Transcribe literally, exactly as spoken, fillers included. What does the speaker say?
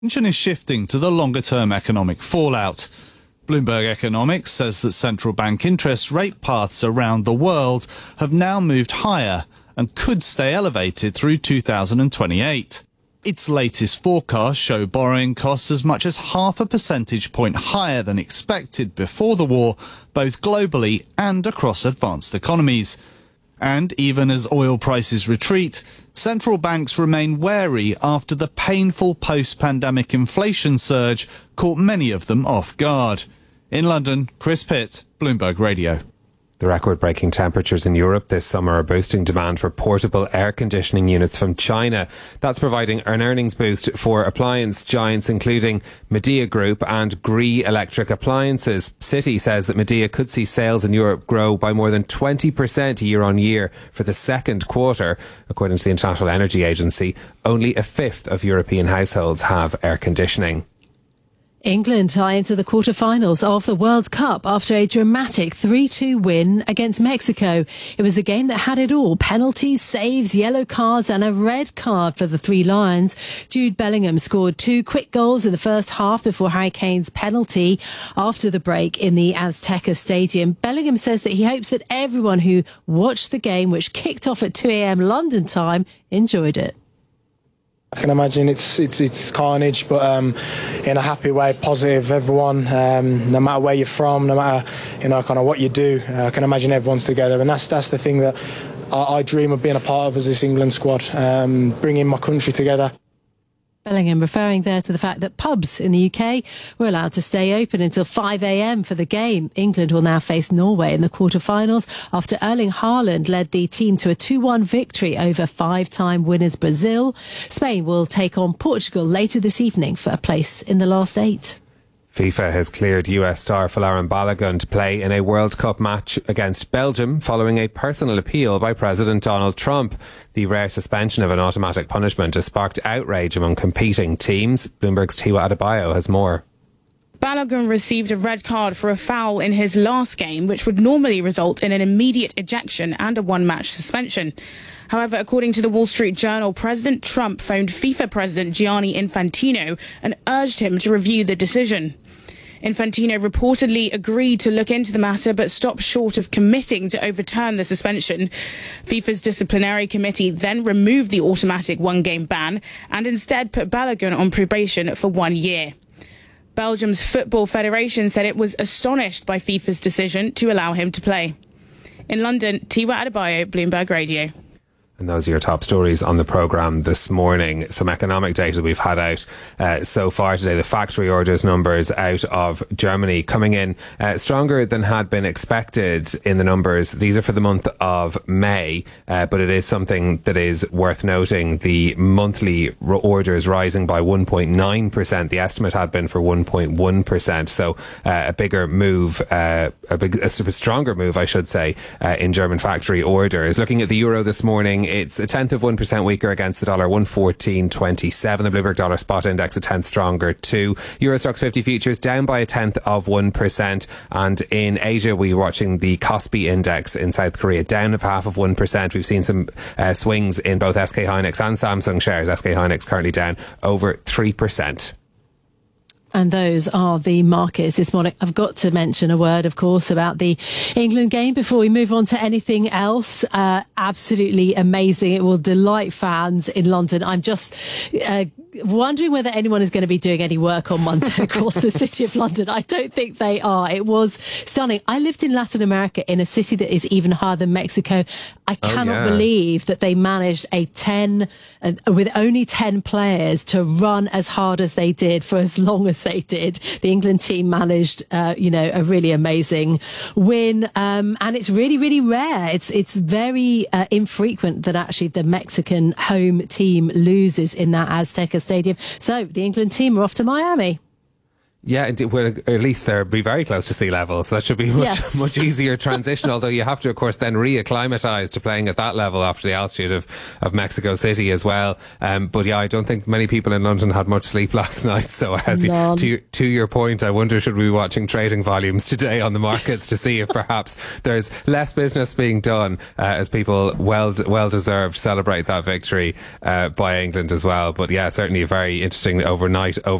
Attention is shifting to the longer-term economic fallout. Bloomberg Economics says that central bank interest rate paths around the world have now moved higher and could stay elevated through two thousand twenty-eight. Its latest forecasts show borrowing costs as much as half a percentage point higher than expected before the war, both globally and across advanced economies. And even as oil prices retreat, central banks remain wary after the painful post-pandemic inflation surge caught many of them off guard. In London, Chris Pitt, Bloomberg Radio. The record-breaking temperatures in Europe this summer are boosting demand for portable air conditioning units from China. That's providing an earnings boost for appliance giants including Midea Group and Gree Electric Appliances. Citi says that Midea could see sales in Europe grow by more than twenty percent year on year for the second quarter. According to the International Energy Agency, only a fifth of European households have air conditioning. England are into the quarter-finals of the World Cup after a dramatic three two win against Mexico. It was a game that had it all. Penalties, saves, yellow cards and a red card for the Three Lions. Jude Bellingham scored two quick goals in the first half before Harry Kane's penalty after the break in the Azteca Stadium. Bellingham says that he hopes that everyone who watched the game, which kicked off at two a.m. London time, enjoyed it. I can imagine it's it's it's carnage, but um, in a happy way, positive. Everyone, um, no matter where you're from, no matter you know kind of what you do, uh, I can imagine everyone's together, and that's that's the thing that I, I dream of being a part of as this England squad, um, bringing my country together. Bellingham referring there to the fact that pubs in the U K were allowed to stay open until five a.m. for the game. England will now face Norway in the quarter-finals after Erling Haaland led the team to a two one victory over five-time winners Brazil. Spain will take on Portugal later this evening for a place in the last eight. FIFA has cleared U S star Folarin Balogun to play in a World Cup match against Belgium following a personal appeal by President Donald Trump. The rare suspension of an automatic punishment has sparked outrage among competing teams. Bloomberg's Tiwa Adebayo has more. Balogun received a red card for a foul in his last game, which would normally result in an immediate ejection and a one-match suspension. However, according to the Wall Street Journal, President Trump phoned FIFA President Gianni Infantino and urged him to review the decision. Infantino reportedly agreed to look into the matter but stopped short of committing to overturn the suspension. FIFA's disciplinary committee then removed the automatic one-game ban and instead put Balogun on probation for one year. Belgium's Football Federation said it was astonished by FIFA's decision to allow him to play. In London, Tiwa Adebayo, Bloomberg Radio. And those are your top stories on the programme this morning. Some economic data we've had out uh, so far today. The factory orders numbers out of Germany coming in uh, stronger than had been expected in the numbers. These are for the month of May, uh, but it is something that is worth noting. The monthly orders rising by one point nine percent. The estimate had been for one point one percent. So uh, a bigger move, uh, a, big, a stronger move, I should say, uh, in German factory orders. Looking at the euro this morning, it's a tenth of one percent weaker against the dollar, one fourteen twenty-seven. The Bloomberg Dollar Spot Index a tenth stronger too. Euro Stoxx fifty futures down by a tenth of one percent. And in Asia, we're watching the Kospi Index in South Korea down of half of one percent. We've seen some uh, swings in both S K Hynix and Samsung shares. S K Hynix currently down over three percent. And those are the markets this morning. I've got to mention a word, of course, about the England game before we move on to anything else. Uh, absolutely amazing. It will delight fans in London. I'm just uh, wondering whether anyone is going to be doing any work on Monday across the city of London. I don't think they are. It was stunning. I lived in Latin America in a city that is even higher than Mexico. I cannot oh, yeah. believe that they managed a ten, uh, with only ten players to run as hard as they did for as long as they did. The England team managed, uh, you know, a really amazing win. Um, and it's really, really rare. It's, it's very uh, infrequent that actually the Mexican home team loses in that Azteca Stadium. So the England team are off to Miami. Yeah, indeed. Well, at least they'll be very close to sea level, so that should be much Yes. much easier transition. Although you have to, of course, then reacclimatise to playing at that level after the altitude of, of Mexico City as well. Um, but yeah, I don't think many people in London had much sleep last night. So as you, None. to to your point, I wonder should we be watching trading volumes today on the markets to see if perhaps there's less business being done uh, as people well well deserved celebrate that victory uh, by England as well. But yeah, certainly a very interesting overnight. Over